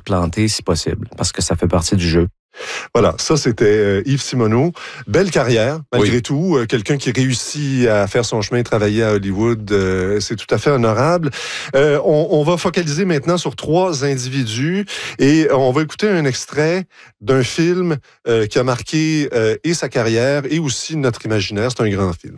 planter si possible, parce que ça fait partie du jeu. Voilà, ça c'était Yves Simoneau. Belle carrière, malgré tout. Quelqu'un qui réussit à faire son chemin et travailler à Hollywood, c'est tout à fait honorable. On va focaliser maintenant sur 3 individus et on va écouter un extrait d'un film qui a marqué et sa carrière et aussi notre imaginaire. C'est un grand film.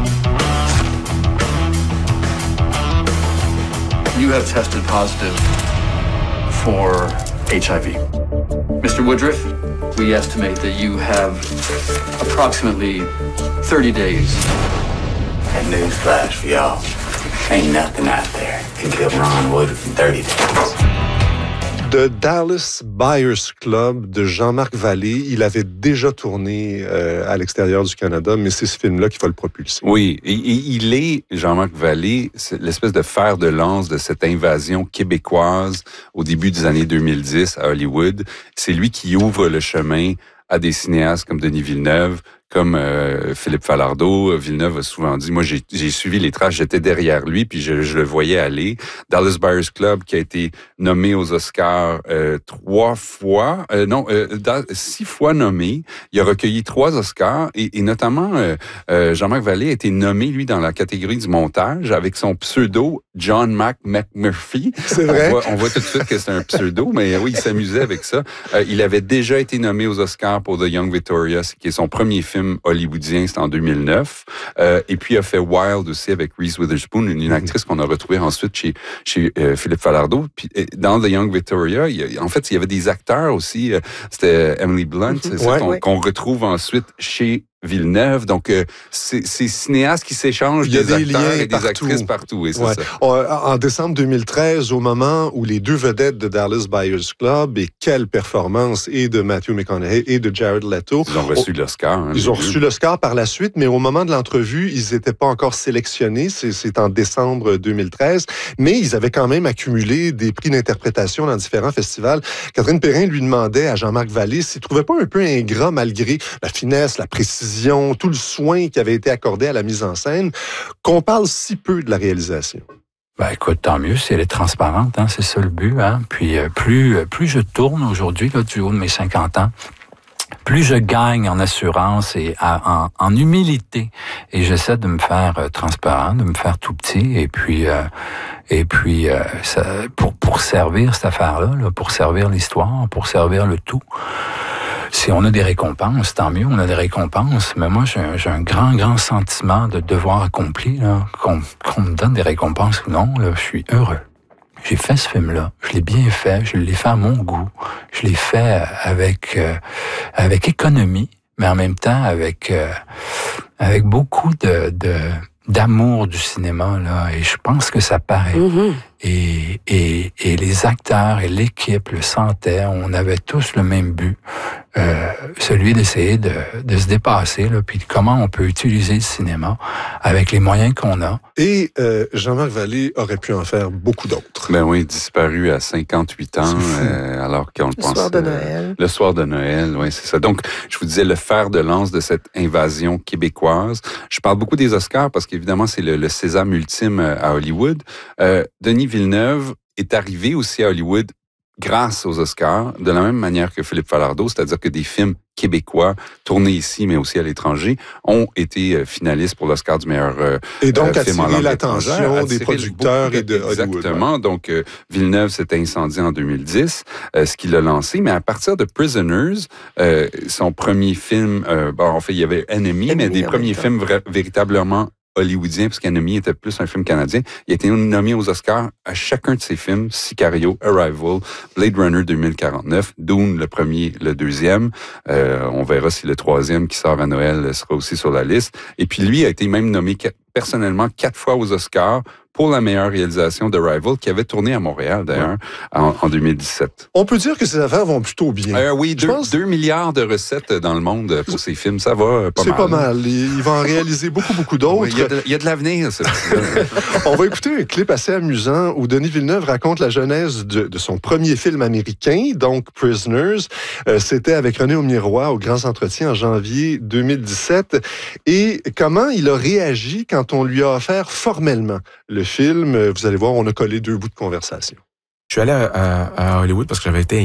You have tested positive for HIV. Mr. Woodruff, we estimate that you have approximately 30 days. And newsflash for y'all. Ain't nothing out there can kill Ron Woodruff in 30 days. The Dallas Buyers Club de Jean-Marc Vallée. Il avait déjà tourné à l'extérieur du Canada, mais c'est ce film-là qui va le propulser. Oui, et il est, Jean-Marc Vallée, l'espèce de fer de lance de cette invasion québécoise au début des années 2010 à Hollywood. C'est lui qui ouvre le chemin à des cinéastes comme Denis Villeneuve, comme Philippe Falardeau. Villeneuve a souvent dit, moi j'ai suivi les traces, j'étais derrière lui, puis je le voyais aller. Dallas Buyers Club qui a été nommé aux Oscars 6 fois nommé. Il a recueilli 3 Oscars et notamment Jean-Marc Vallée a été nommé, lui, dans la catégorie du montage avec son pseudo John McMurphy. C'est vrai. On voit tout de suite que c'est un pseudo, mais oui, il s'amusait avec ça. Il avait déjà été nommé aux Oscars pour The Young Victoria, qui est son premier film hollywoodien, c'était en 2009. Et puis, il a fait Wild aussi avec Reese Witherspoon, une actrice qu'on a retrouvée ensuite chez Philippe Falardeau. Puis, dans The Young Victoria, il y avait des acteurs aussi. C'était Emily Blunt, c'est ça qu'on retrouve ensuite chez Villeneuve. Donc, c'est cinéastes qui s'échangent des acteurs et des actrices partout. Oui, c'est ça. En décembre 2013, au moment où les 2 vedettes de Dallas Buyers Club, et quelle performance, et de Matthew McConaughey et de Jared Leto. Ils ont reçu l'Oscar. Hein, ils ont reçu l'Oscar par la suite, mais au moment de l'entrevue, ils n'étaient pas encore sélectionnés. C'est en décembre 2013. Mais ils avaient quand même accumulé des prix d'interprétation dans différents festivals. Catherine Perrin lui demandait à Jean-Marc Vallée s'il ne trouvait pas un peu ingrat, malgré la finesse, la précision, tout le soin qui avait été accordé à la mise en scène, qu'on parle si peu de la réalisation. Ben écoute, tant mieux, si elle est transparente, hein, c'est ça le but. Hein. Puis plus je tourne aujourd'hui, là, du haut de mes 50 ans, plus je gagne en assurance et en humilité. Et j'essaie de me faire transparent, de me faire tout petit. Et puis ça, pour servir cette affaire-là, pour servir l'histoire, pour servir le tout. Si on a des récompenses, tant mieux, on a des récompenses. Mais moi, j'ai un grand sentiment de devoir accompli, là, qu'on me donne des récompenses ou non, là, je suis heureux. J'ai fait ce film-là, je l'ai bien fait, je l'ai fait à mon goût, je l'ai fait avec économie, mais en même temps avec beaucoup d'amour du cinéma, là, et je pense que ça paraît. Mm-hmm. Et les acteurs et l'équipe le sentaient, on avait tous le même but, celui d'essayer de se dépasser, là, puis comment on peut utiliser le cinéma avec les moyens qu'on a. Et Jean-Marc Vallée aurait pu en faire beaucoup d'autres. Ben oui, disparu à 58 ans, alors qu'on le pense. Le soir de Noël. Le soir de Noël, oui, c'est ça. Donc, je vous disais, le fer de lance de cette invasion québécoise. Je parle beaucoup des Oscars parce qu'évidemment, c'est le sésame ultime à Hollywood. Denis Villeneuve est arrivé aussi à Hollywood grâce aux Oscars, de la même manière que Philippe Falardeau, c'est-à-dire que des films québécois tournés ici, mais aussi à l'étranger, ont été finalistes pour l'Oscar du meilleur et donc film en langue l'attention des producteurs et de Hollywood. Exactement. Donc, Villeneuve s'est incendié en 2010, ce qui l'a lancé. Mais à partir de Prisoners, son premier film, en fait, il y avait Enemy, mais des premiers films véritablement hollywoodien, parce qu'Enemy était plus un film canadien. Il a été nommé aux Oscars à chacun de ses films, Sicario, Arrival, Blade Runner 2049, Dune, le premier, le deuxième. On verra si le troisième qui sort à Noël sera aussi sur la liste. Et puis lui a été même nommé personnellement 4 fois aux Oscars pour la meilleure réalisation d'Arrival, qui avait tourné à Montréal, d'ailleurs, en 2017. On peut dire que ces affaires vont plutôt bien. Oui, 2 milliards de recettes dans le monde pour ces films, ça va pas mal. C'est pas mal. Il va en réaliser beaucoup d'autres. Oui, il y a de l'avenir, ça. On va écouter un clip assez amusant où Denis Villeneuve raconte la genèse de son premier film américain, donc Prisoners. C'était avec René Aumier-Roy au Grands Entretiens en janvier 2017. Et comment il a réagi quand on lui a offert formellement le film. Vous allez voir, on a collé 2 bouts de conversation. Je suis allé à Hollywood parce que j'avais été